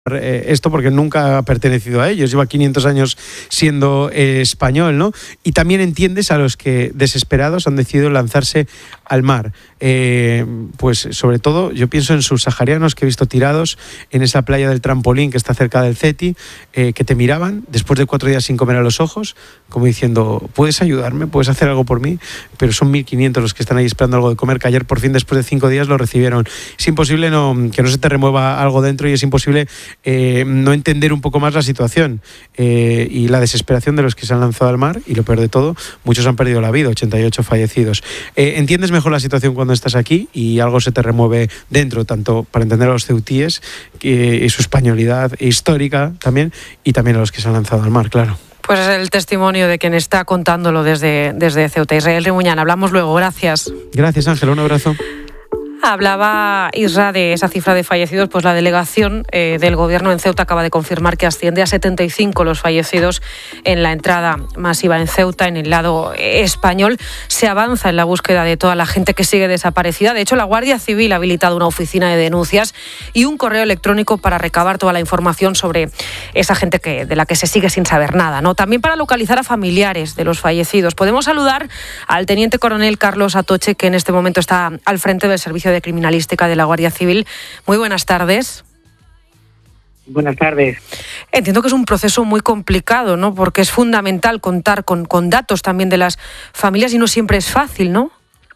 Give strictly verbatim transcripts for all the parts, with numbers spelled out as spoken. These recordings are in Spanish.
eh, esto porque nunca ha pertenecido a ellos, lleva quinientos años siendo eh, español, ¿no? Y también entiendes a los que desesperados han decidido lanzarse al mar. Eh, pues sobre todo yo pienso en sus saharianos que he visto tirados en esa playa del Trampolín que está cerca del Ceti, eh, que te miraban después de cuatro días sin comer a los ojos, como diciendo, ¿puedes ayudarme? ¿Puedes hacer algo por mí? Pero son mil quinientos los que están ahí esperando algo de comer, que ayer por fin después de cinco días lo recibieron. Es imposible no, que no se te remueva algo dentro y es imposible eh, no entender un poco más la situación eh, y la desesperación de los que se han lanzado al mar, y lo peor de todo, muchos han perdido la vida, ochenta y ocho fallecidos. Eh, entiendes mejor la situación cuando estás aquí y algo se te remueve dentro, tanto para entender a los ceutíes y su españolidad histórica también, y también a los que se han lanzado al mar, claro. Pues es el testimonio de quien está contándolo desde, desde Ceuta. Israel Rimuñán, hablamos luego, gracias. Gracias, Ángela, un abrazo. Hablaba Isra de esa cifra de fallecidos, pues la delegación eh, del gobierno en Ceuta acaba de confirmar que asciende a setenta y cinco los fallecidos en la entrada masiva en Ceuta, en el lado español. Se avanza en la búsqueda de toda la gente que sigue desaparecida. De hecho, la Guardia Civil ha habilitado una oficina de denuncias y un correo electrónico para recabar toda la información sobre esa gente que, de la que se sigue sin saber nada, ¿no? También para localizar a familiares de los fallecidos. Podemos saludar al teniente coronel Carlos Atoche, que en este momento está al frente del servicio de criminalística de la Guardia Civil. Muy buenas tardes. Buenas tardes. Entiendo que es un proceso muy complicado, ¿no? Porque es fundamental contar con, con datos también de las familias y no siempre es fácil, ¿no?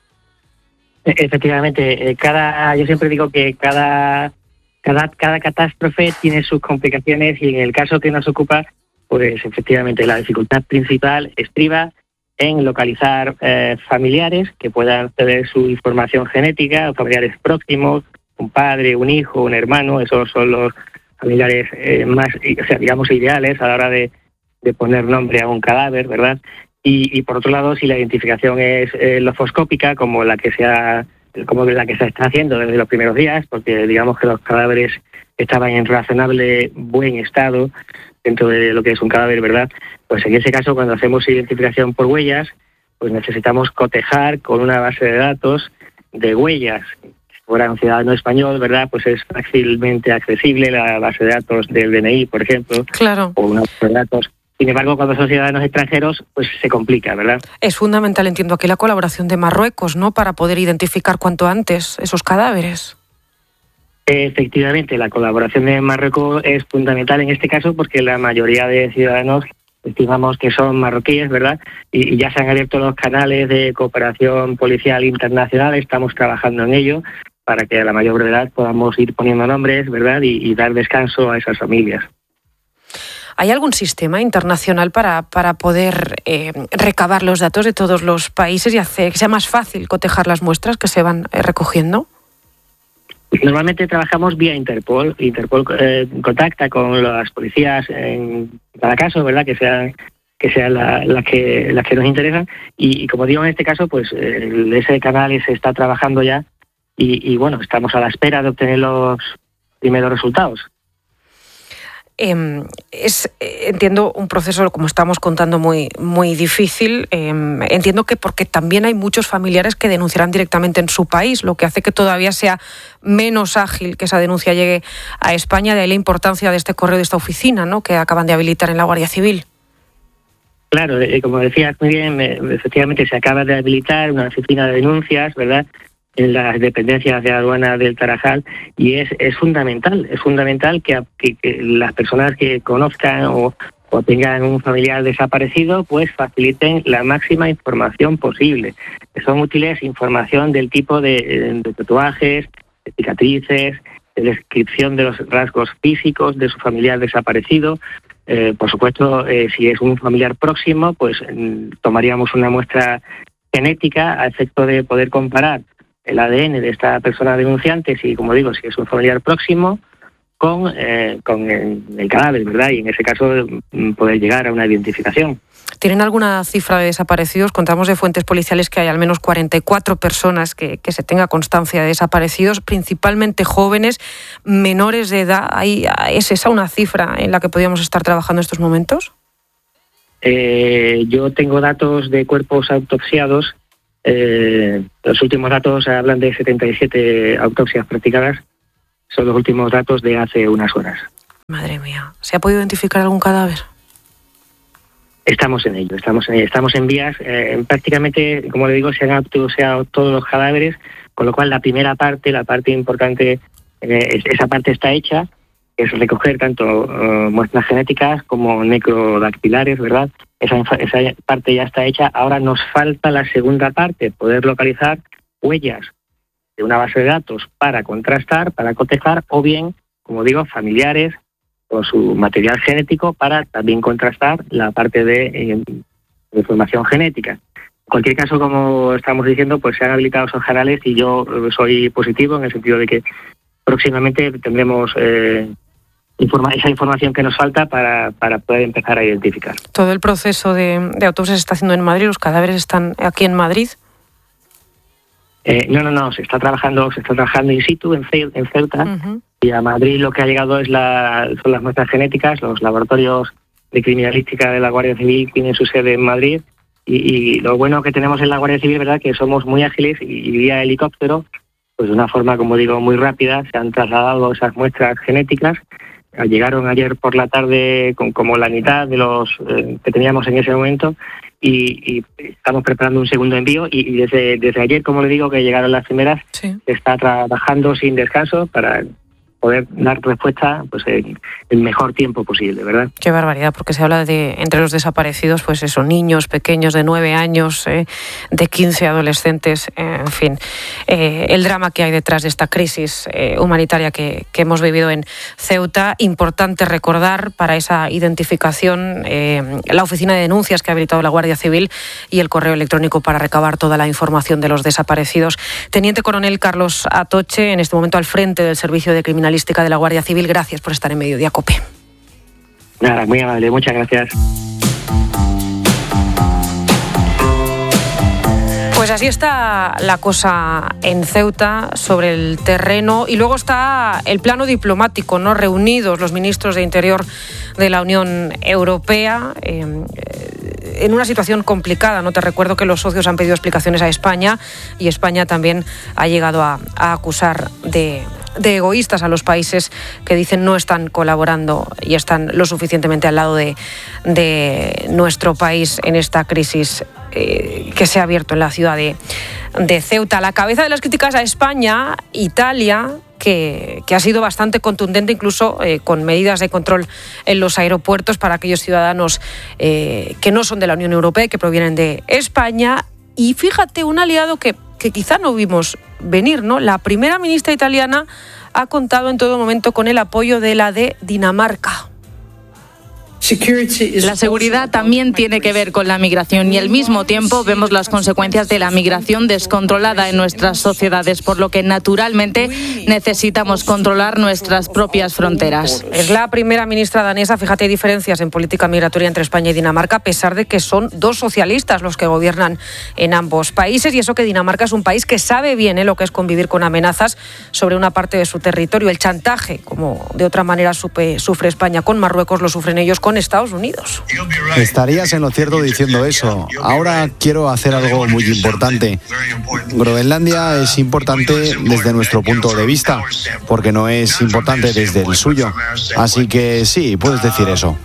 Efectivamente, cada, yo siempre digo que cada, cada, cada catástrofe tiene sus complicaciones, y en el caso que nos ocupa, pues efectivamente la dificultad principal estriba en localizar eh, familiares que puedan ceder su información genética, o familiares próximos, un padre, un hijo, un hermano. Esos son los familiares eh, más, o sea, digamos, ideales a la hora de, de poner nombre a un cadáver, ¿verdad? Y, y por otro lado, si la identificación es eh, lofoscópica, como la que se ha, como la que se está haciendo desde los primeros días, porque digamos que los cadáveres estaban en razonable buen estado dentro de lo que es un cadáver, ¿verdad? Pues en ese caso, cuando hacemos identificación por huellas, pues necesitamos cotejar con una base de datos de huellas. Si fuera un ciudadano español, ¿verdad? Pues es fácilmente accesible la base de datos del D N I, por ejemplo. Claro. O una base de datos. Sin embargo, cuando son ciudadanos extranjeros, pues se complica, ¿verdad? Es fundamental, entiendo, aquí la colaboración de Marruecos, ¿no? Para poder identificar cuanto antes esos cadáveres. Efectivamente, la colaboración de Marruecos es fundamental en este caso, porque la mayoría de ciudadanos estimamos que son marroquíes, ¿verdad? Y, y ya se han abierto los canales de cooperación policial internacional. Estamos trabajando en ello para que a la mayor brevedad podamos ir poniendo nombres, ¿verdad? Y, y dar descanso a esas familias. ¿Hay algún sistema internacional para, para poder eh, recabar los datos de todos los países y hacer que sea más fácil cotejar las muestras que se van eh, recogiendo? Normalmente trabajamos vía Interpol. Interpol eh, contacta con las policías en cada caso, ¿verdad? Que sean que sean las la que las que nos interesan. Y, y como digo, en este caso, pues eh, ese canal se está trabajando ya y, y bueno, estamos a la espera de obtener los primeros resultados. Eh, es, eh, entiendo, un proceso, como estamos contando, muy, muy difícil. Eh, entiendo que porque también hay muchos familiares que denunciarán directamente en su país, lo que hace que todavía sea menos ágil que esa denuncia llegue a España. De ahí la importancia de este correo, de esta oficina, ¿no?, que acaban de habilitar en la Guardia Civil. Claro, eh, como decías muy bien, eh, efectivamente se acaba de habilitar una oficina de denuncias, ¿verdad?, en las dependencias de aduana del Tarajal, y es, es fundamental, es fundamental que, que, que las personas que conozcan o, o tengan un familiar desaparecido, pues faciliten la máxima información posible. Son útiles información del tipo de, de tatuajes, de cicatrices, de descripción de los rasgos físicos de su familiar desaparecido. Eh, por supuesto, eh, si es un familiar próximo, pues eh, tomaríamos una muestra genética a efecto de poder comparar el A D N de esta persona denunciante, si, como digo, si es un familiar próximo, con, eh, con el, el cadáver, ¿verdad? Y en ese caso poder llegar a una identificación. ¿Tienen alguna cifra de desaparecidos? Contamos de fuentes policiales que hay al menos cuarenta y cuatro personas que, que se tenga constancia de desaparecidos, principalmente jóvenes, menores de edad. ¿Hay, ¿Es esa una cifra en la que podríamos estar trabajando en estos momentos? Eh, yo tengo datos de cuerpos autopsiados. Eh, los últimos datos hablan de setenta y siete autopsias practicadas. Son los últimos datos de hace unas horas. Madre mía. ¿Se ha podido identificar algún cadáver? Estamos en ello, estamos en ello. Estamos en vías. Eh, prácticamente, como le digo, se han autopsiado todos los cadáveres, con lo cual la primera parte, la parte importante, eh, esa parte está hecha, es recoger tanto uh, muestras genéticas como necrodactilares, ¿verdad? Esa, esa parte ya está hecha. Ahora nos falta la segunda parte, poder localizar huellas de una base de datos para contrastar, para cotejar, o bien, como digo, familiares con su material genético para también contrastar la parte de, eh, de información genética. En cualquier caso, como estamos diciendo, pues se han habilitado esos canales y yo soy positivo en el sentido de que próximamente tendremos eh, informa- esa información que nos falta para, para poder empezar a identificar. ¿Todo el proceso de, de autopsia se está haciendo en Madrid? ¿Los cadáveres están aquí en Madrid? Eh, no, no, no, se está trabajando, se está trabajando in situ en, Ce- en Ceuta. Uh-huh. Y a Madrid lo que ha llegado es la, son las muestras genéticas. Los laboratorios de criminalística de la Guardia Civil tienen su sede en Madrid. Y, y lo bueno que tenemos en la Guardia Civil, ¿verdad?, que somos muy ágiles y, y vía helicóptero, pues de una forma, como digo, muy rápida, se han trasladado esas muestras genéticas. Llegaron ayer por la tarde con como la mitad de los eh, que teníamos en ese momento y, y estamos preparando un segundo envío y, y desde, desde ayer, como le digo, que llegaron las primeras, sí. Se está trabajando sin descanso para poder dar respuesta pues en el mejor tiempo posible, ¿verdad? Qué barbaridad, porque se habla de, entre los desaparecidos, pues eso, niños pequeños de nueve años, eh, de quince adolescentes, eh, en fin, eh, el drama que hay detrás de esta crisis eh, humanitaria que, que hemos vivido en Ceuta. Importante recordar para esa identificación eh, la oficina de denuncias que ha habilitado la Guardia Civil y el correo electrónico para recabar toda la información de los desaparecidos. Teniente Coronel Carlos Atoche, en este momento al frente del Servicio de Criminalística de la Guardia Civil, gracias por estar en Mediodía COPE. Nada, muy amable, muchas gracias. Pues así está la cosa en Ceuta, sobre el terreno, y luego está el plano diplomático, ¿no? Reunidos los ministros de Interior de la Unión Europea eh, en una situación complicada, ¿no? Te recuerdo que los socios han pedido explicaciones a España y España también ha llegado a, a acusar de... de egoístas a los países que dicen no están colaborando y están lo suficientemente al lado de, de nuestro país en esta crisis eh, que se ha abierto en la ciudad de, de Ceuta. A la cabeza de las críticas a España, Italia, que, que ha sido bastante contundente, incluso eh, con medidas de control en los aeropuertos para aquellos ciudadanos eh, que no son de la Unión Europea y que provienen de España. Y fíjate, un aliado que, que quizá no vimos venir, ¿no? La primera ministra italiana ha contado en todo momento con el apoyo de la de Dinamarca. La seguridad también tiene que ver con la migración y al mismo tiempo vemos las consecuencias de la migración descontrolada en nuestras sociedades, por lo que naturalmente necesitamos controlar nuestras propias fronteras. Es la primera ministra danesa. Fíjate, hay diferencias en política migratoria entre España y Dinamarca, a pesar de que son dos socialistas los que gobiernan en ambos países, y eso que Dinamarca es un país que sabe bien ¿eh? lo que es convivir con amenazas sobre una parte de su territorio. El chantaje, como de otra manera sufre España con Marruecos, lo sufren ellos con Estados Unidos. Estarías en lo cierto diciendo eso. Ahora quiero hacer algo muy importante. Groenlandia es importante desde nuestro punto de vista, porque no es importante desde el suyo. Así que sí, puedes decir eso.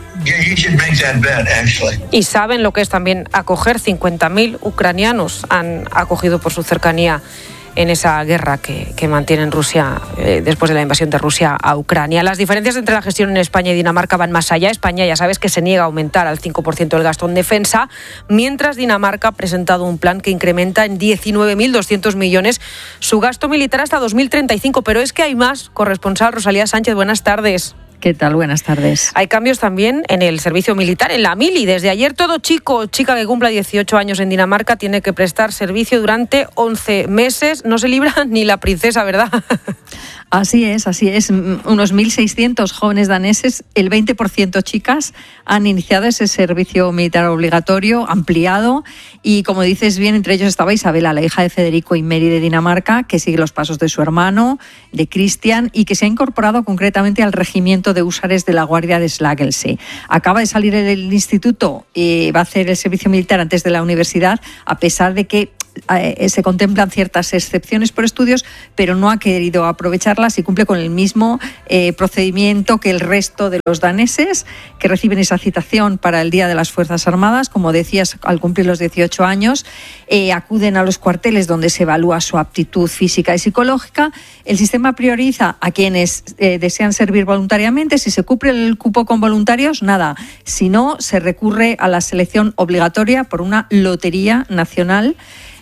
Y saben lo que es también acoger. cincuenta mil ucranianos han acogido por su cercanía en esa guerra que, que mantiene Rusia eh, después de la invasión de Rusia a Ucrania. Las diferencias entre la gestión en España y Dinamarca van más allá. España, ya sabes, que se niega a aumentar al cinco por ciento el gasto en defensa, mientras Dinamarca ha presentado un plan que incrementa en diecinueve mil doscientos millones su gasto militar hasta dos mil treinta y cinco. Pero es que hay más. Corresponsal Rosalía Sánchez, buenas tardes. ¿Qué tal? Buenas tardes. Hay cambios también en el servicio militar, en la mili. Desde ayer todo chico o chica que cumpla dieciocho años en Dinamarca tiene que prestar servicio durante once meses. No se libra ni la princesa, ¿verdad? Así es, así es. Unos mil seiscientos jóvenes daneses, el veinte por ciento chicas, han iniciado ese servicio militar obligatorio ampliado. Y como dices bien, entre ellos estaba Isabela, la hija de Federico y Mary de Dinamarca, que sigue los pasos de su hermano, de Christian, y que se ha incorporado concretamente al regimiento de húsares de la Guardia de Slagelse. Acaba de salir del instituto y va a hacer el servicio militar antes de la universidad, a pesar de que eh, se contemplan ciertas excepciones por estudios, pero no ha querido aprovecharlas y cumple con el mismo eh, procedimiento que el resto de los daneses que reciben esa citación para el Día de las Fuerzas Armadas. Como decías, al cumplir los dieciocho años, eh, acuden a los cuarteles donde se evalúa su aptitud física y psicológica. El sistema prioriza a quienes eh, desean servir voluntariamente. Si se cumple el cupo con voluntarios, nada. Si no, se recurre a la selección obligatoria por una lotería nacional.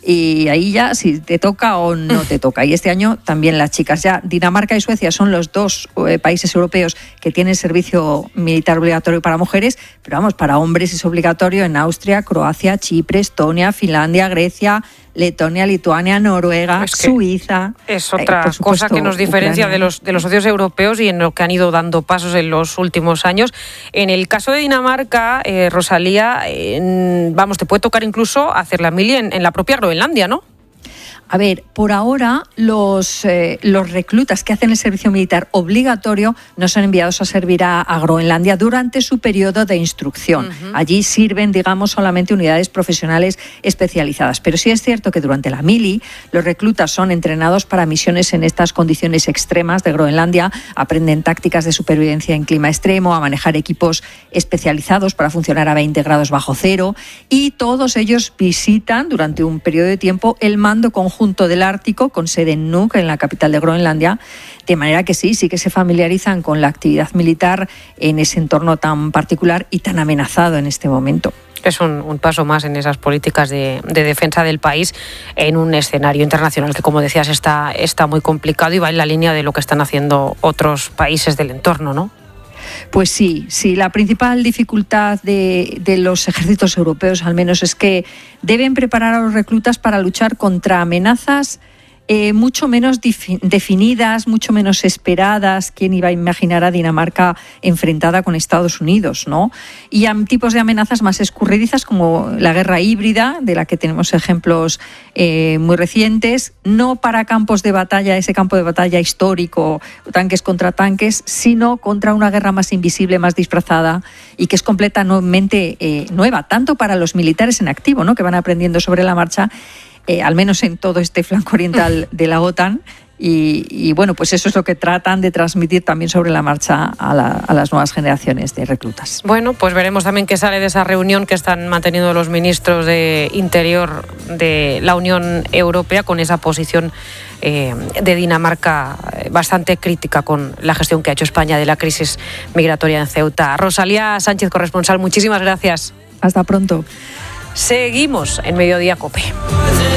Y ahí ya si te toca o no te toca. Y este año también las chicas. Ya Dinamarca y Suecia son los dos eh, países europeos que tienen servicio militar obligatorio para mujeres, pero vamos, para hombres es obligatorio en Austria, Croacia, Chipre, Estonia, Finlandia, Grecia, Letonia, Lituania, Noruega, es Suiza. Es otra eh, supuesto, cosa que nos diferencia Ucrania. de los de los socios europeos y en lo que han ido dando pasos en los últimos años. En el caso de Dinamarca, eh, Rosalía, eh, vamos, te puede tocar incluso hacer la mili en, en la propia Groenlandia, ¿no? A ver, por ahora los, eh, los reclutas que hacen el servicio militar obligatorio no son enviados a servir a, a Groenlandia durante su periodo de instrucción. Uh-huh. Allí sirven, digamos, solamente unidades profesionales especializadas. Pero sí es cierto que durante la mili los reclutas son entrenados para misiones en estas condiciones extremas de Groenlandia, aprenden tácticas de supervivencia en clima extremo, a manejar equipos especializados para funcionar a veinte grados bajo cero, y todos ellos visitan durante un periodo de tiempo el mando conjunto del Ártico, con sede en Nuuk, en la capital de Groenlandia, de manera que sí, sí que se familiarizan con la actividad militar en ese entorno tan particular y tan amenazado en este momento. Es un, un paso más en esas políticas de, de defensa del país en un escenario internacional que, como decías, está, está muy complicado y va en la línea de lo que están haciendo otros países del entorno, ¿no? Pues sí, sí, la principal dificultad de, de los ejércitos europeos, al menos, es que deben preparar a los reclutas para luchar contra amenazas eh, mucho menos dif- definidas, mucho menos esperadas. ¿Quién iba a imaginar a Dinamarca enfrentada con Estados Unidos, ¿no? Y a tipos de amenazas más escurridizas, como la guerra híbrida, de la que tenemos ejemplos eh, muy recientes, no para campos de batalla, ese campo de batalla histórico, tanques contra tanques, sino contra una guerra más invisible, más disfrazada, y que es completamente eh, nueva, tanto para los militares en activo, ¿no?, que van aprendiendo sobre la marcha, Eh, al menos en todo este flanco oriental de la OTAN, y, y bueno, pues eso es lo que tratan de transmitir también sobre la marcha a, la, a las nuevas generaciones de reclutas. Bueno, pues veremos también qué sale de esa reunión que están manteniendo los ministros de Interior de la Unión Europea, con esa posición eh, de Dinamarca bastante crítica con la gestión que ha hecho España de la crisis migratoria en Ceuta. Rosalía Sánchez, corresponsal, muchísimas gracias. Hasta pronto. Seguimos en Mediodía COPE.